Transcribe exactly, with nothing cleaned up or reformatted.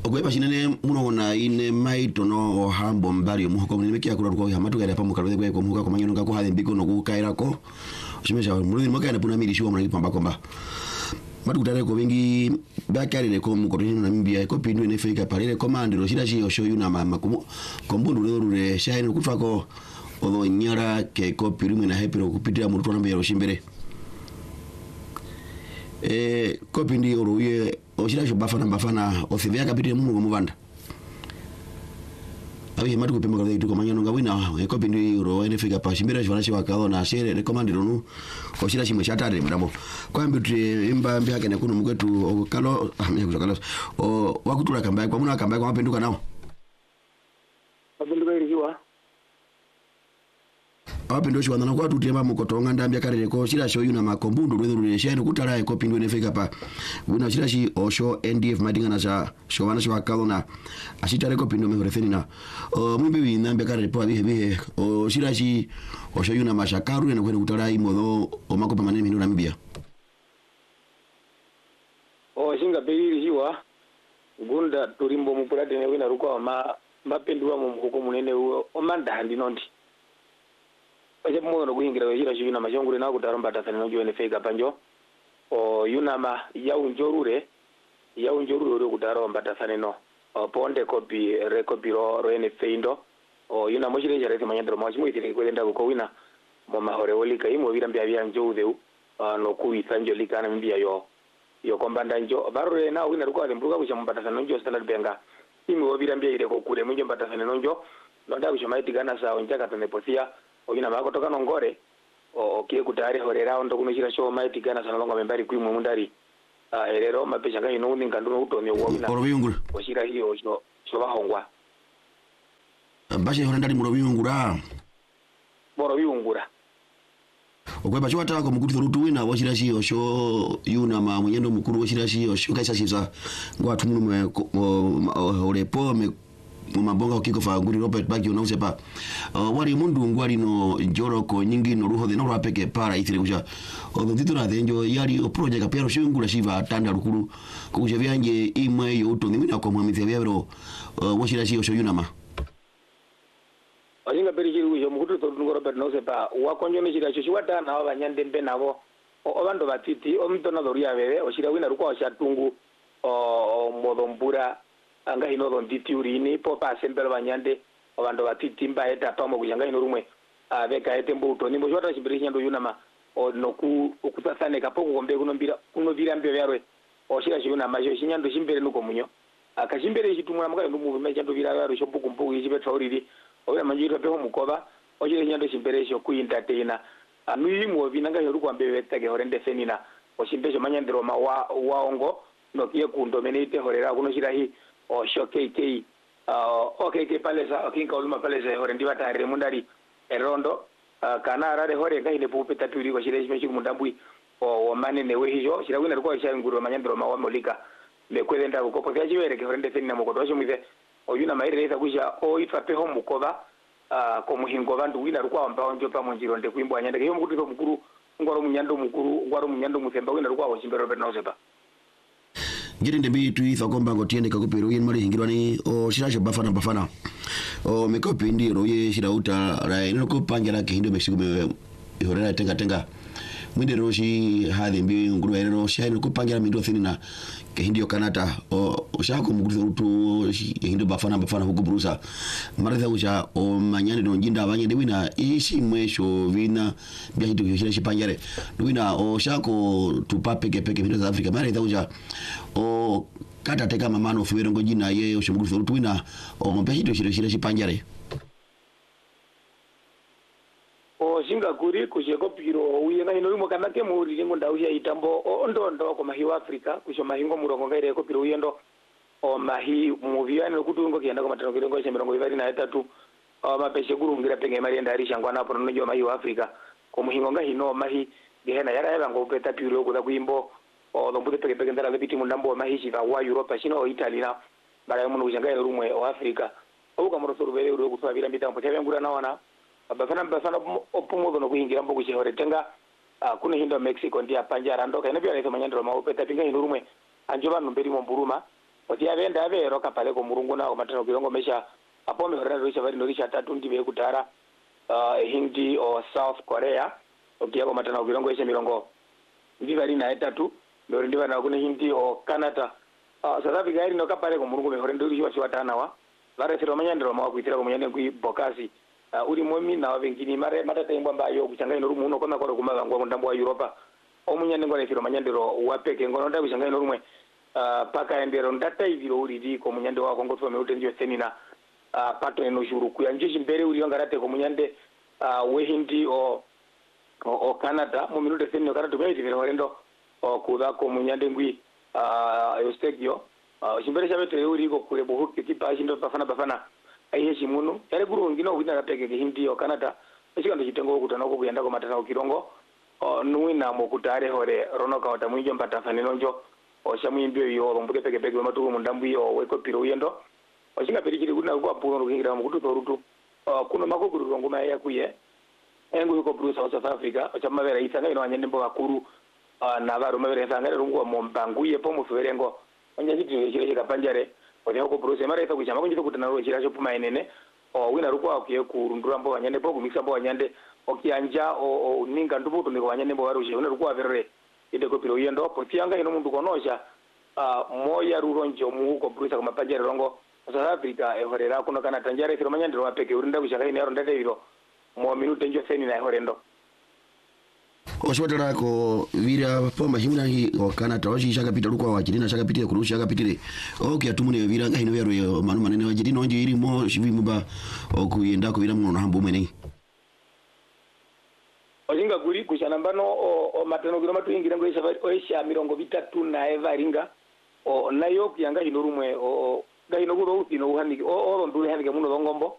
Okwepa chinene muno ine maito no hambo mbali muhoko nimekia kula kwa hamatu gari pa mukalwe kwa muka kwa manyono ngako hade mbiko no kukairako chimesha mulini moka na puna mili shuwa mwana pamba komba matu kutare ko bengi bakari le ko muko na Namibia ko pindu ne feka parele command ro shira shi osho yuna mama ko kombundu ro ro shaino kutwa ko odo nyara ke ko pirume na hepiro kupitira mutu na mbere oshimbere eh ko pindi ro ye oshira sho bafana bafana ofibya kapitira mu muvanda abi matu kupema kwa itu komanya nonga wina ko pindi ro ene fika pa shimbere shwana shi wakalo na shere recommend ro nu oshira shimwe shatare mramo kwa mbitri imba mbya kene kuno mukwetu kalo amya kuzakalo o wakutula kamba kwa muna kamba kwa mapenduka nao mapenduka iliwa apendo shi wana kwa tutema mukotonga ndambya karere ko shira sho yuna makombundu rwedo rweshene kutara ko pindu ne fika pa wina shira shi osho N D F madinga na sha sho wana shi wakalo na ashitare ko pindu mehorefeni na o mwimbe wi ndambya karere po abihe bihe o shira shi osho yuna mashakaru na kwenda kutara imodo o makopa manene minu Namibia o singa beriri hiwa gunda turimbo mupulate ne wina rukwa ma mapendua mu mukoko munene o manda handi nondi Oje mo no kuingira wejira shina mashongure na kutaramba tathani no jone fega panjo o yunama ya unjorure ya unjorure ro kutaramba tathani no o ponde copy rekopi ro ro ene feindo o yuna moshire jare te manyandro mo chimo itire kwenda ko wina mo mahore olika imo vira mbya bya njodeu no kuitha njo likana mbya yo yo kombanda njo barure na wina ruko ale mbuga kucha mbata thani njo standard benga imo vira mbya ire ko kure munjo mbata thani no njo no nda kucha maiti gana sa onjaka teneposia oyina mako toka nongore o kie kutare horera ondo kunochira show maiti gana sana longa membari kwimwe mundari a erero mapesha ngai no uninga nduno utonye wawina orobiyungura oshira hiyo sho sho bahongwa bashe hora ndali murobiyungura borobiyungura okwepa chwa tako mukuru rutu wina washira shi osho yuna ma munyendo mukuru washira shi osho kaisa shiza ngwa tumunu olepo me mumabonga ukiko fa nguri Robert Bagio na usepa uh, wari mundu ngwari no joroko nyingi no ruho de no rapeke para itire kuja obendito na denjo yari o project apero shingula shiva tanda rukuru kuja byanje imwe yo uto nimina kwa mwamizi byabero uh, washira shi osho yunama Olinga beriji ujo mukutu to ngoro Robert no usepa wakonjo ne shira shi wata na abanyande mbe nabo obando batiti omito na doria bebe oshira wina rukwa oshatungu o modombura anga hino don ditiurini popa asembelo banyande abantu batitimba eta pamo kujanga hino rumwe abeka etembo utoni mbo jota chibirisha ndo yunama o noku okutasane kapoko kombe kuno mbira kuno vira mbyo yarwe o shira shiyuna majo shinyando shimbere nuko munyo akashimbere chitumwa maka ndo mu mecha ndo vira yarwe sho puku mpuku ichibe tsauriri obera manjiro peho mukoba o shira shinyando shimbere sho ku entertainer anui mu vinanga hino kwambe wetake horende senina o shimbesho manyandiro ma wa waongo no kiye kundomenite horera kuno shira hi o shoke ke uh okay ke palesa okinka uluma palesa hore ndi batare mundari erondo uh, kana arare hore ga ine pupe taturi ko shire shime mundambui o o manene we hijo shira wina riko sha nguru manyandro ma wa molika me kwenda ko ko ya jiwere ke hore ndi fenna mo ko do shumize o yuna maire reza kusha o itwa pe ho mukoba uh ko muhingo bandu wina riko amba onjo pa monjiro nde kuimbo anyande ke yo mukutu mukuru ngoro munyando mukuru ngoro munyando musemba wina riko o shimbero pe nosepa ngiri ndembi tuitha komba ngotiende kakupiro yin mari hingirwani o shirasho bafana bafana o mekopi ndiro ye shirauta ra ino ko pangira ke hindo mexico me horera tenga tenga mwinde roshi hadi mbi nguru ero shaino ko pangira mindo thinina ke hindio kanata o shako muguru rutu hindo bafana bafana huko brusa maratha usha o manyane no njinda abanye de wina ishi mwesho vina bya hindo yoshira shipangere wina o shako tupape ke peke hindo za Afrika maratha usha o kata teka mamano fuwero ngojina ye oshimuguru rutu wina o mbe hindo shira shira shipangere o singa kuri kusheko piro uyenga hino yumo kana ke muri lingo ndau ya itambo ondo ndo ko mahi wa Afrika kusho mahingo murongo ngaire ko piro uyendo o mahi muviane kutungo kienda ko matano kirongo cha mirongo ibiri na tatu o mapeshe kurungira penge mari ndari shangwa na pono njo mahi wa Afrika ko muhingo nga hino mahi gehena yara yaba ngo peta piro ko da kuimbo o lombude peke peke ndara lebiti mundambo mahi shiva wa Europe shino o Italy na bara mu nujanga rumwe o Afrika o kamoro sorubele uro kusabira mitambo cyabengura nawana abafana bafana opomodo no kuhingira mbo kuchihore tenga uh, kuna hindo Mexico ndia panjara ndoka inabyo aleza manyandro maopeta pinga hinurumwe anjoba nomberi mo mburuma otia venda vero kapale ko murungu na matano kirongo mesha apo me horera risha vari norisha tatu ndibe kutara uh, hindi o South Korea okia ko matano kirongo esha mirongo ndi vari na tatu ndori ndiba na kune hindi o Canada uh, South Africa iri no kapale ko murungu me horenda risha wasi watana wa vare sero manyandro ma kuitira ko munyande kui bokasi uh, uri momi na wengini mare matata imba mbayo kuchanga ino rumu no koma ko kumaga ngwa ndambo wa Europa omunyande ngone sero manyandro wapeke ngono nda kuchanga ino rumwe Uh, paka endero ndata iviro uridi ko munyande wa kongo twa meute ndio senina uh, pato eno shuru kuya njeshi mbere uri ngarate ko munyande uh, wehindi o o, o Canada mu minute senino karatu baiti vero horendo o kuda ko munyande ngwi uh, eustegio uh, shimbere shabete uri ko kule buhu kipa shindo bafana bafana aihe shimunu yale guru ngino wina rapeke hindi o Canada eshikando chitengo kutana ko kuyenda ko matana ukirongo uh, nuina mo kutare hore rono ka otamwijo mpata fanenonjo oshamuimbio yo rombuke peke peke matuko mundambu yo weko piro yendo oshinga perikiri kuna kwa puno rukingira mukutu torutu kuno makokuru ronguma ya kuye engu yuko Bruce South Africa ochamavera isanga ino anyende mbo bakuru na baro mavera isanga rungu mombangu ye pomo ferengo onye chiti chire chikapanjare onya ko Bruce mara isa kuchama kunjito kutana ro chira chopuma enene o wina rukwa okuye kurundura mbo anyende mbo kumikisa mbo anyende okianja o ninga ndubuto ndiko anyende mbo warushe una rukwa verre ide ko piro yendo potianga ino mundu konosha uh, moya ruronjo muko Bruce kama panjere rongo South Africa e horera kuno kana tanjare siro manyandiro mapeke urinda kushaka ine ronda deviro mo minute njo seni na horendo oswatara ko vira poma himna hi o Canada oshi shaka pita lukwa wachirina shaka pitire kurusha shaka pitire okay atumune vira ngahino vero manu manene wajirino nje iri mo shivimuba okuyenda ko vira muno hambo mene olinga guri kushana mbano o, o matano giro matu ingira ngo isha oisha mirongo bitatu na eva ringa o nayo kiyanga hino rumwe o gahino guro utino uhaniki o o ndule hanike muno ngombo